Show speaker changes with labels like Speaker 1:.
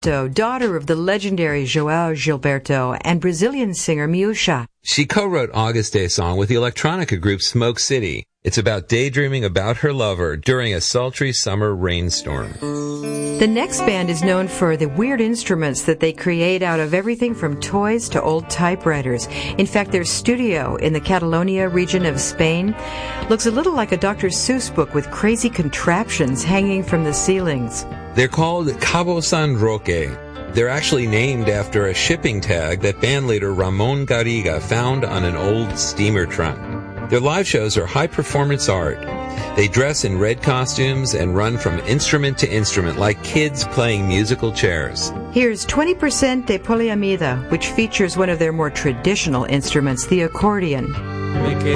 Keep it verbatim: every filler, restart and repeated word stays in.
Speaker 1: daughter of the legendary João Gilberto and Brazilian singer Miúcha.
Speaker 2: She co-wrote August Day song with the electronica group Smoke City. It's about daydreaming about her lover during a sultry summer rainstorm.
Speaker 1: The next band is known for the weird instruments that they create out of everything from toys to old typewriters. In fact, their studio in the Catalonia region of Spain looks a little like a Doctor Seuss book with crazy contraptions hanging from the ceilings.
Speaker 2: They're called Cabo San Roque. They're actually named after a shipping tag that bandleader Ramon Garriga found on an old steamer trunk. Their live shows are high-performance art. They dress in red costumes and run from instrument to instrument like kids playing musical chairs.
Speaker 1: Here's twenty percent de Poliamida, which features one of their more traditional instruments, the accordion.